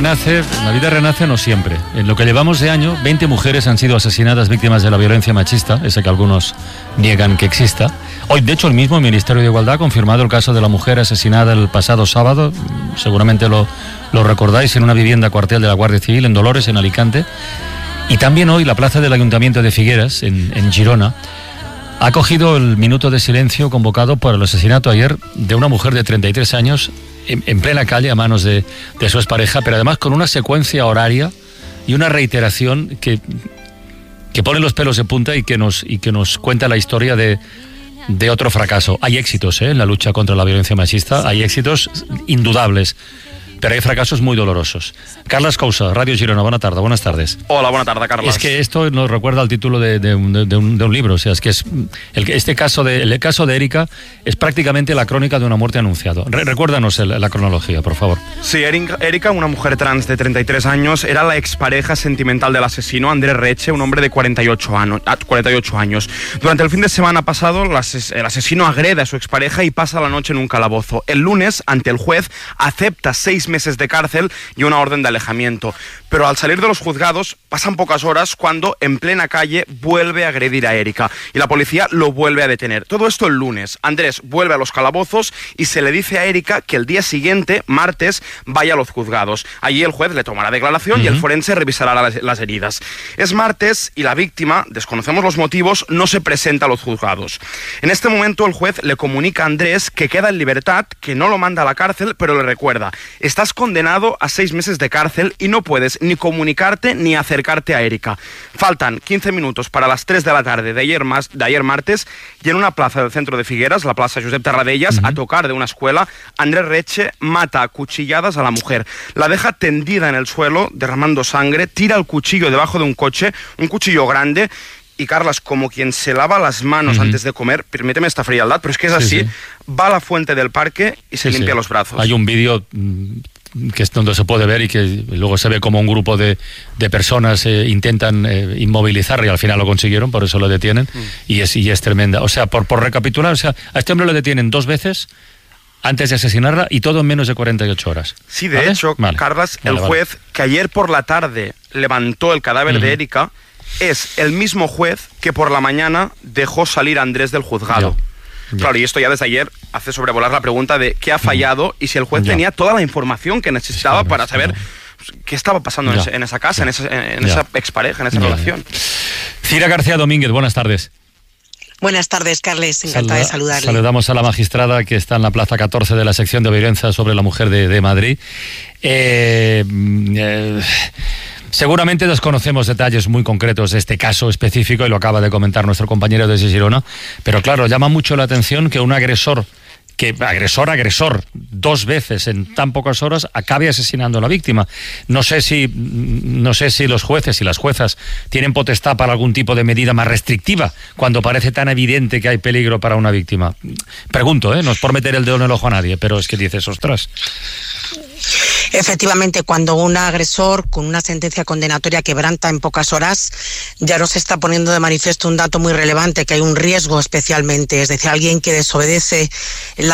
renace no siempre. En lo que llevamos de año, 20 mujeres han sido asesinadas víctimas de la violencia machista, ese que algunos niegan que exista. Hoy, de hecho, el mismo Ministerio de Igualdad ha confirmado el caso de la mujer asesinada el pasado sábado, seguramente lo recordáis, en una vivienda cuartel de la Guardia Civil en Dolores, en Alicante. Y también hoy la plaza del Ayuntamiento de Figueras, en Girona, ha acogido el minuto de silencio convocado por el asesinato ayer de una mujer de 33 años en plena calle a manos de su expareja, pero además con una secuencia horaria y una reiteración que pone los pelos de punta y que nos cuenta la historia de otro fracaso. Hay éxitos en la lucha contra la violencia machista, hay éxitos indudables, pero hay fracasos muy dolorosos. Carles Cousa, Radio Girona, buenas tardes. Hola, buena tarde, Carles. Es que esto nos recuerda al título de un libro, o sea, es que el caso de Erika es prácticamente la crónica de una muerte anunciada. Recuérdanos la cronología, por favor. Sí, Erika, una mujer trans de 33 años, era la expareja sentimental del asesino, Andrés Reche, un hombre de 48 años. Durante el fin de semana pasado, el asesino agrede a su expareja y pasa la noche en un calabozo. El lunes, ante el juez, acepta 6 meses de cárcel y una orden de alejamiento. Pero al salir de los juzgados, pasan pocas horas cuando, en plena calle, vuelve a agredir a Erika y la policía lo vuelve a detener. Todo esto el lunes. Andrés vuelve a los calabozos y se le dice a Erika que el día siguiente, martes, vaya a los juzgados. Allí el juez le tomará declaración y el forense revisará las heridas. Es martes y la víctima, desconocemos los motivos, no se presenta a los juzgados. En este momento el juez le comunica a Andrés que queda en libertad, que no lo manda a la cárcel, pero le recuerda: estás condenado a 6 meses de cárcel y no puedes ni comunicarte ni acercarte a Erika. Faltan 15 minutos para las 3 de la tarde de ayer martes, y en una plaza del centro de Figueras, la plaza Josep Tarradellas, a tocar de una escuela, Andrés Reche mata a cuchilladas a la mujer. La deja tendida en el suelo, derramando sangre, tira el cuchillo debajo de un coche, un cuchillo grande. Y Carlas, como quien se lava las manos antes de comer, permíteme esta frialdad, pero es que es así, va a la fuente del parque y se limpia los brazos. Hay un vídeo que es donde se puede ver y que luego se ve como un grupo de personas intentan inmovilizarle, y al final lo consiguieron, por eso lo detienen, y es tremenda. O sea, por recapitular, o sea, a este hombre lo detienen 2 veces antes de asesinarla y todo en menos de 48 horas. Sí, de hecho, Carlas, el juez que ayer por la tarde levantó el cadáver de Erika es el mismo juez que por la mañana dejó salir a Andrés del juzgado. Claro, y esto ya desde ayer hace sobrevolar la pregunta de qué ha fallado y si el juez tenía toda la información que necesitaba para saber qué estaba pasando en esa casa, en esa expareja, en esa relación. Cira García Domínguez, buenas tardes. Buenas tardes, Carles, encantada de saludarle. Saludamos a la magistrada que está en la plaza 14 de la sección de violencia sobre la mujer de Madrid. Seguramente desconocemos detalles muy concretos de este caso específico, y lo acaba de comentar nuestro compañero desde Girona, pero claro, llama mucho la atención que un agresor 2 veces en tan pocas horas acabe asesinando a la víctima. No sé si los jueces y las juezas tienen potestad para algún tipo de medida más restrictiva cuando parece tan evidente que hay peligro para una víctima. Pregunto, no es por meter el dedo en el ojo a nadie, pero es que dices, ostras. Efectivamente, cuando un agresor con una sentencia condenatoria quebranta en pocas horas, ya nos está poniendo de manifiesto un dato muy relevante, que hay un riesgo especialmente, es decir, alguien que desobedece la